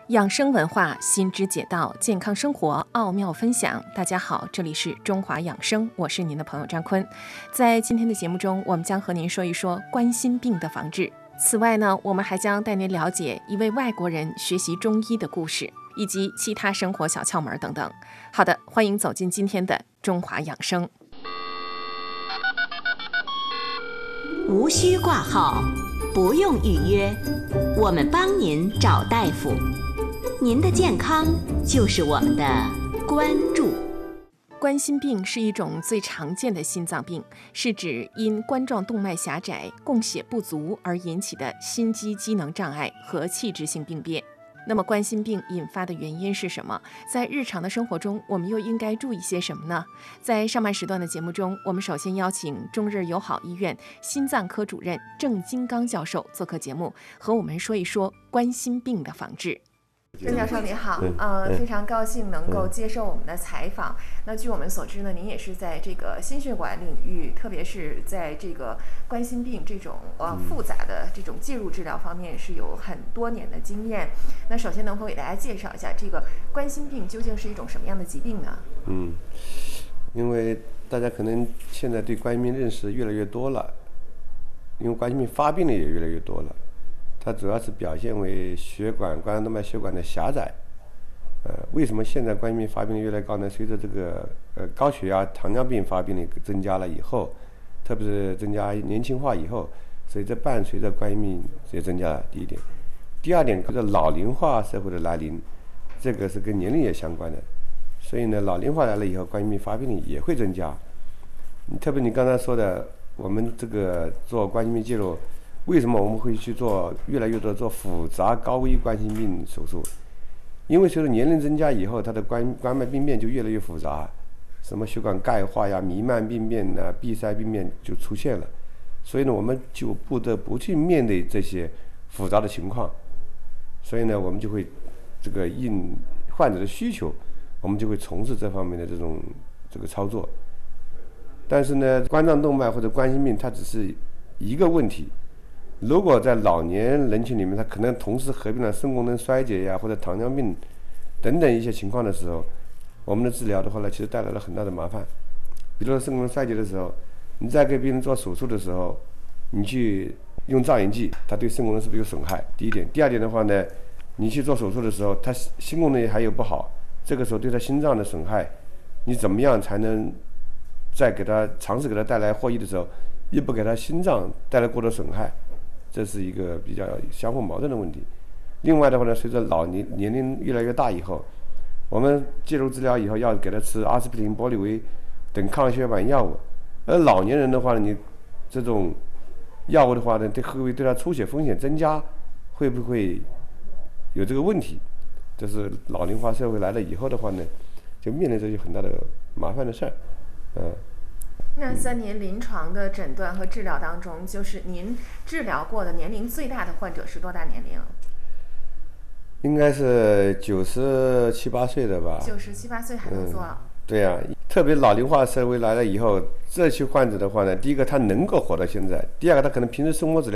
养生文化新知解道，健康生活奥妙分享。大家好，这里是中华养生，我是您的朋友张坤。在今天的节目中，我们将和您说一说冠心病的防治。此外呢，我们还将带您了解一位外国人学习中医的故事，以及其他生活小窍门等等。好的，欢迎走进今天的中华养生。 无需挂号，不用预约，我们帮您找大夫。您的健康就是我们的关注。 冠心病是一种最常见的心脏病，是指因冠状动脉狭窄、供血不足而引起的心肌机能障碍和器质性病变。那么冠心病引发的原因是什么？在日常的生活中，我们又应该注意些什么呢？在上半时段的节目中，我们首先邀请中日友好医院心脏科主任郑金刚教授做客节目，和我们说一说冠心病的防治。郑教授您好，非常高兴能够接受我们的采访。那据我们所知呢，您也是在这个心血管领域，特别是在这个冠心病这种复杂的这种介入治疗方面是有很多年的经验。那首先能否给大家介绍一下这个冠心病究竟是一种什么样的疾病呢？ 因为大家可能现在对冠心病认识越来越多了，因为冠心病发病的也越来越多了。它主要是表现为冠状动脉血管的狭窄。为什么现在冠心病发病率越来越高呢？随着这个高血压、糖尿病发病率增加了以后，特别是增加年轻化以后，所以这伴随着冠心病也增加了。第一点，第二点，就是老龄化社会的来临，这个是跟年龄也相关的。所以呢，老龄化来了以后，冠心病发病率也会增加。特别你刚才说的，我们这个做冠心病介入。为什么我们会去做越来越多做复杂高危冠心病手术？因为随着年龄增加以后，它的冠脉病变就越来越复杂，什么血管钙化呀、弥漫病变啊、闭塞病变就出现了。所以呢，我们就不得不去面对这些复杂的情况。所以呢，我们就会这个应患者的需求，我们就会从事这方面的这个操作。但是呢，冠状动脉或者冠心病它只是一个问题。如果在老年人群里面，他可能同时合并了肾功能衰竭呀，或者糖尿病等等一些情况的时候，我们的治疗的话呢，其实带来了很大的麻烦。比如说肾功能衰竭的时候，你在给病人做手术的时候，你去用造影剂，它对肾功能是不是有损害？第一点，第二点的话呢，你去做手术的时候，它心功能还有不好，这个时候对他心脏的损害，你怎么样才能在尝试给他带来获益的时候，又不给他心脏带来过多损害？这是一个比较相互矛盾的问题。另外的话呢，随着年龄越来越大以后，我们介入治疗以后要给他吃阿司匹林、玻利维等抗血管药物。而老年人的话呢，你这种药物的话呢，会不会对他出血风险增加？会不会有这个问题？这是老龄化社会来了以后的话呢，就面临着很大的麻烦的事儿。 那在您临床的诊断和治疗当中，就是您治疗过的年龄最大的患者是多大年龄？ 应该是97、8岁的吧。 97、8岁还能做？ 对呀，特别老龄化社会来了以后，这些患者的话呢，第一个他能够活到现在，第二个他可能平时生活质量